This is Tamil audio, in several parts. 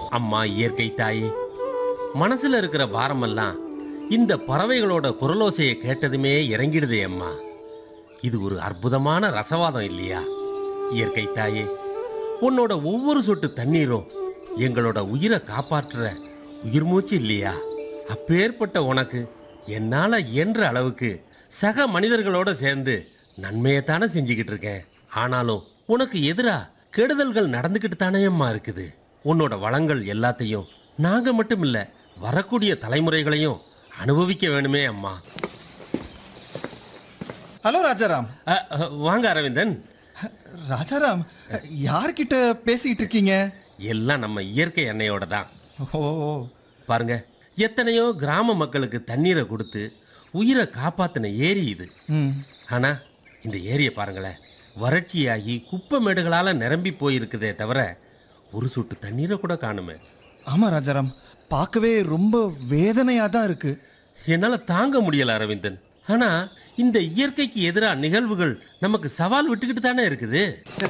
அம்மா இயற்கை தாயே, மனசுல இருக்கிற பாரமெல்லாம் இந்த பறவைகளோட குரலோசையை கேட்டதுமே இறங்கிடுதே அம்மா. இது ஒரு அற்புதமான ரசவாதம் இல்லையா? இயற்கை தாயே, உன்னோட ஒவ்வொரு சொட்டு தண்ணீரும் எங்களோட உயிரை காப்பாற்றுற உயிர் மூச்சு இல்லையா? அப்பேற்பட்ட உனக்கு என்னால இயன்ற அளவுக்கு சக மனிதர்களோட சேர்ந்து நன்மையைத்தானே செஞ்சுக்கிட்டு இருக்கேன். ஆனாலும் உனக்கு எதிரா கெடுதல்கள் நடந்துக்கிட்டு தானே அம்மா இருக்குது. உன்னோட வளங்கள் எல்லாத்தையும் நாங்க மட்டும் இல்ல, வரக்கூடிய தலைமுறைகளையும் அனுபவிக்க வேணுமே அம்மா. ஹலோ ராஜாராம். வாங்க அரவிந்தன். ராஜாராம், யார்கிட்ட பேசிக்கிட்டு இருக்கீங்க? எல்லாம் நம்ம இயற்கை எண்ணெயோட தான். ஓ, பாருங்க, எத்தனையோ கிராம மக்களுக்கு தண்ணீரை கொடுத்து உயிரை காப்பாத்தின ஏரி இது. ஆனா இந்த ஏரியை பாருங்களேன், வறட்சியாகி குப்பை மேடுகளால நிரம்பி போயிருக்குதே தவிர ஒரு சொட்டு தண்ணீரை கூட காணுமே. ஆமா ராஜாராம், பார்க்கவே ரொம்ப வேதனையா தான் இருக்கு. என்னால தாங்க முடியல அரவிந்தன். ஆனா இந்த இயற்கைக்கு எதிராக நிகழ்வுகள் நமக்கு சவால் விட்டுக்கிட்டு தானே இருக்குது.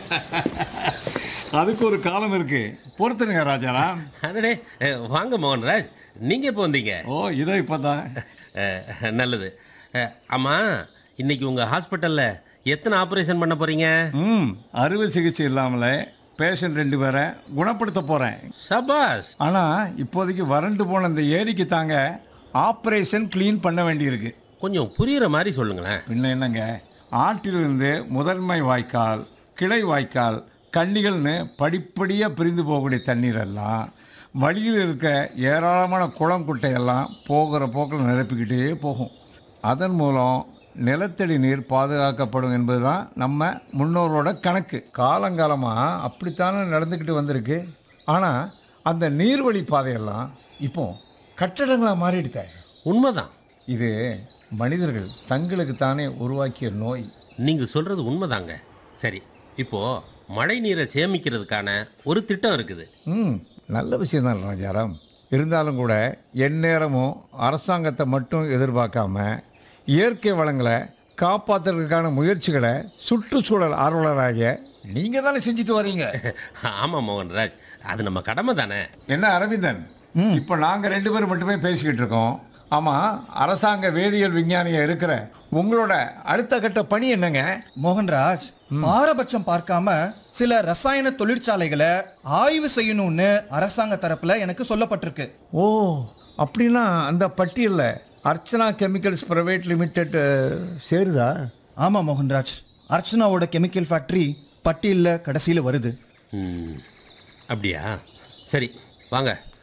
அதுக்கு ஒரு காலம் இருக்கு, பொறுத்துருங்க ராஜாராம். அடடே, வாங்க மோகன்ராஜ், நீங்க எப்போ வந்தீங்க? ஓ, இதோ இப்போதான். நல்லது. ஆமா, இன்னைக்கு உங்க ஹாஸ்பிட்டல்ல எத்தனை ஆபரேஷன் பண்ண போறீங்க? அறுவை சிகிச்சை இல்லாமலே பேஷண்ட் 2 பேரை குணப்படுத்த போறேன். சபாஸ். ஆனா இப்போதைக்கு வறண்டு போன இந்த ஏரிக்கு தாங்க ஆப்ரேஷன் கிளீன் பண்ண வேண்டியிருக்கு. கொஞ்சம் புரியுற மாதிரி சொல்லுங்களேன். பின்ன என்னங்க, ஆற்றிலிருந்து முதன்மை வாய்க்கால், கிளை வாய்க்கால், கன்னிகள்னு படிப்படியாக பிரிந்து போகக்கூடிய தண்ணீர் எல்லாம் வழியில் இருக்க ஏராளமான குளம் குட்டையெல்லாம் போகிற போக்கில் நிரப்பிக்கிட்டே போகும். அதன் மூலம் நிலத்தடி நீர் பாதுகாக்கப்படும் என்பது தான் நம்ம முன்னோரோட கணக்கு. காலங்காலமாக அப்படித்தானே நடந்துக்கிட்டு வந்திருக்கு. ஆனால் அந்த நீர்வழி பாதையெல்லாம் இப்போ கட்டடங்களாக மாறிடுத. உண்மைதான். இது மனிதர்கள் தங்களுக்கு தானே உருவாக்கிய நோய். நீங்கள் சொல்கிறது உண்மைதாங்க. சரி, இப்போது மழை நீரை சேமிக்கிறதுக்கான ஒரு திட்டம் இருக்குது. நல்ல விஷயம்தான் ராஜாராம். இருந்தாலும் கூட எந்நேரமும் அரசாங்கத்தை மட்டும் எதிர்பார்க்காம இயற்கை வளங்களை காப்பாற்றுறதுக்கான முயற்சிகளை சுற்றுச்சூழல் ஆர்வலராகிய நீங்கள் தானே செஞ்சுட்டு வரீங்க. ஆமாம் மோகன்ராஜ், அது நம்ம கடமை தானே. என்ன அரவிந்தன், இப்போ நாங்கள் 2 பேரும் மட்டுமே பேசிக்கிட்டு இருக்கோம். ஆமாம், அரசாங்க வேதியியல் விஞ்ஞானியாக இருக்கிற உங்களோட அடுத்த கட்ட பணி என்னங்க? மோகன்ராஜ், பாரபட்சம் பார்க்காம சில ரசாயன தொழிற்சாலைகளை ஆய்வு செய்யணும்னு அரசாங்க தரப்புல எனக்கு சொல்லப்பட்டிருக்கு. ஓ, அப்படின்னா அந்த பட்டியலில் அர்ச்சனா கெமிக்கல்ஸ் பிரைவேட் லிமிடெட் சேருதா? ஆமாம் மோகன்ராஜ், அர்ச்சனாவோட கெமிக்கல் ஃபேக்டரி பட்டியலில் கடைசியில் வருது. அப்படியா? சரி, வாங்க